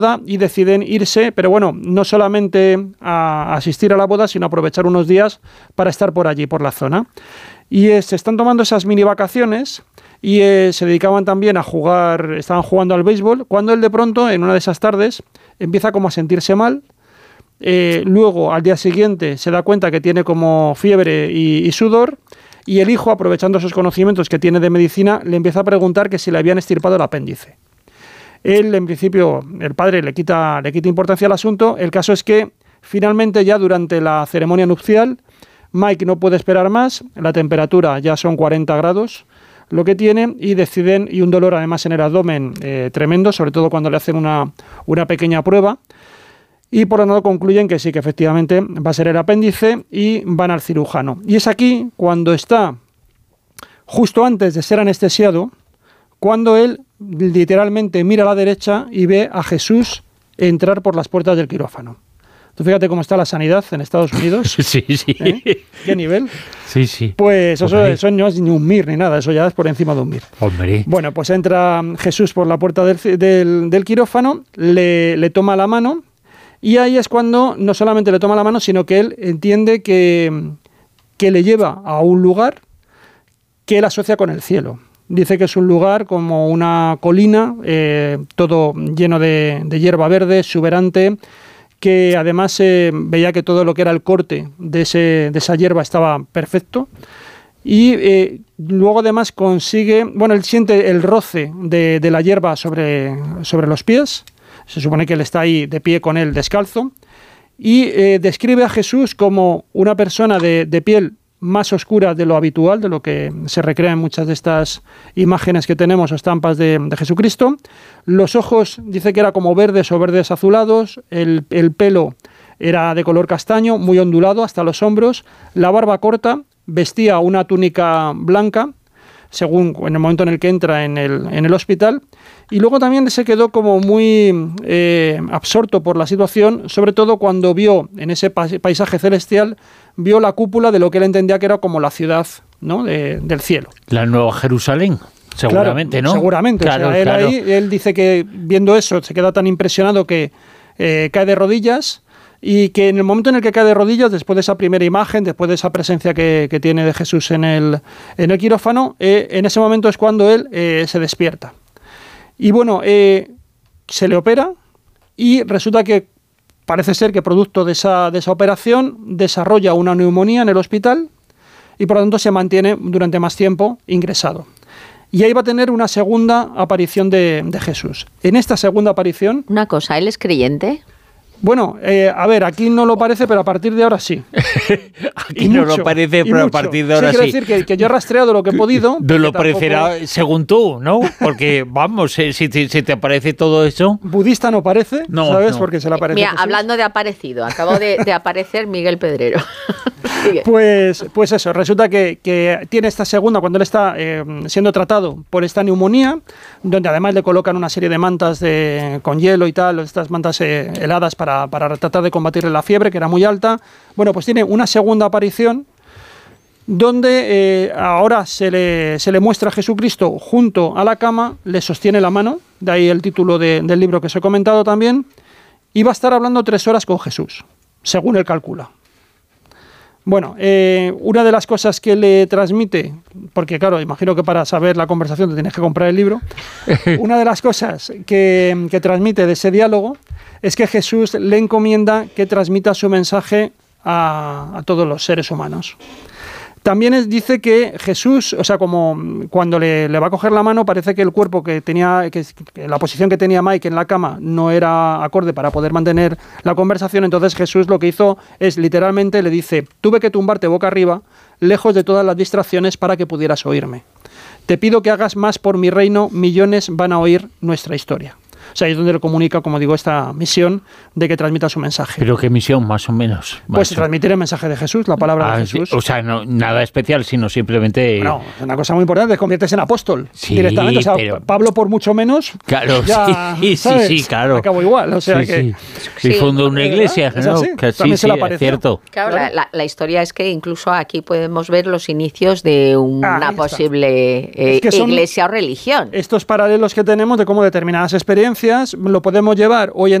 y deciden irse, pero bueno, no solamente a asistir a la boda, sino aprovechar unos días para estar por allí, por la zona. Y se están tomando esas mini vacaciones y se dedicaban también a jugar, estaban jugando al béisbol, cuando él de pronto, en una de esas tardes, empieza como a sentirse mal. Luego, al día siguiente, se da cuenta que tiene como fiebre y sudor, y el hijo, aprovechando esos conocimientos que tiene de medicina, le empieza a preguntar que si le habían extirpado el apéndice. Él, en principio, el padre le quita importancia al asunto. El caso es que, finalmente, ya durante la ceremonia nupcial, Mike no puede esperar más, la temperatura ya son 40 grados, lo que tiene, y deciden, y un dolor además en el abdomen tremendo, sobre todo cuando le hacen una pequeña prueba, y por lo tanto concluyen que sí, que efectivamente va a ser el apéndice, y van al cirujano. Y es aquí, cuando está justo antes de ser anestesiado, cuando él literalmente mira a la derecha y ve a Jesús entrar por las puertas del quirófano. Tú fíjate cómo está la sanidad en Estados Unidos. Sí. ¿Qué nivel? Sí. Pues eso no es ni un mir ni nada, eso ya es por encima de un mir. Hombre. Bueno, pues entra Jesús por la puerta del quirófano, le toma la mano, y ahí es cuando no solamente le toma la mano, sino que él entiende que le lleva a un lugar que él asocia con el cielo. Dice que es un lugar como una colina, todo lleno de hierba verde, exuberante, que además veía que todo lo que era el corte de esa hierba estaba perfecto. Y luego además consigue, bueno, él siente el roce de la hierba sobre los pies. Se supone que él está ahí de pie con él descalzo. Y describe a Jesús como una persona de piel más oscura de lo habitual, de lo que se recrea en muchas de estas imágenes que tenemos o estampas de Jesucristo. Los ojos, dice que era como verdes o verdes azulados, el pelo era de color castaño, muy ondulado hasta los hombros, la barba corta, vestía una túnica blanca, según en el momento en el que entra en el hospital, y luego también se quedó como muy absorto por la situación, sobre todo cuando vio en ese paisaje celestial, vio la cúpula de lo que él entendía que era como la ciudad, ¿no? del cielo. La Nueva Jerusalén, seguramente, claro, ¿no? Seguramente. Claro, o sea, él dice que viendo eso se queda tan impresionado que cae de rodillas, y que en el momento en el que cae de rodillas, después de esa primera imagen, después de esa presencia que tiene de Jesús en el quirófano, en ese momento es cuando él se despierta. Y bueno, se le opera, y resulta que parece ser que producto de esa operación desarrolla una neumonía en el hospital, y por lo tanto se mantiene durante más tiempo ingresado. Y ahí va a tener una segunda aparición de Jesús. En esta segunda aparición... Una cosa, ¿él es creyente? Bueno, a ver, aquí no lo parece, pero a partir de ahora sí. Aquí no lo parece, pero a partir de ahora sí. Quiero decir que yo he rastreado lo que he podido. No lo parecerá según tú, ¿no? Porque, vamos, si te aparece todo eso... Budista no parece, no, ¿sabes? No. Porque se le aparece. Mira, hablando de aparecido, acabo de aparecer Miguel Pedrero. Pues eso, resulta que tiene esta segunda, cuando él está siendo tratado por esta neumonía, donde además le colocan una serie de mantas con hielo y tal, estas mantas heladas para tratar de combatirle la fiebre, que era muy alta. Bueno, pues tiene una segunda aparición donde ahora se le muestra a Jesucristo junto a la cama, le sostiene la mano, de ahí el título del libro que os he comentado también, y va a estar hablando 3 horas con Jesús, según él calcula. Bueno, una de las cosas que le transmite, porque claro, imagino que para saber la conversación te tienes que comprar el libro, una de las cosas que transmite de ese diálogo es que Jesús le encomienda que transmita su mensaje a todos los seres humanos. También dice que Jesús, o sea, como cuando le va a coger la mano, parece que el cuerpo que tenía, que la posición que tenía Mike en la cama no era acorde para poder mantener la conversación. Entonces Jesús lo que hizo es, literalmente, le dice: tuve que tumbarte boca arriba, lejos de todas las distracciones, para que pudieras oírme. Te pido que hagas más por mi reino, millones van a oír nuestra historia. O sea, ahí es donde le comunica, como digo, esta misión de que transmita su mensaje. ¿Pero qué misión, más o menos? Pues transmitir el mensaje de Jesús, la palabra de Jesús. O sea, no, nada especial, sino simplemente... No, es una cosa muy importante, te conviertes en apóstol directamente. O sea, pero... Pablo, por mucho menos, claro, ya, sí, claro. Acabó igual, o sea que... Y fundó una iglesia, ¿no? Así, que también se le es cierto. Claro, la historia es que incluso aquí podemos ver los inicios de una posible iglesia o religión. Estos paralelos que tenemos de cómo determinadas experiencias circunstancias lo podemos llevar hoy en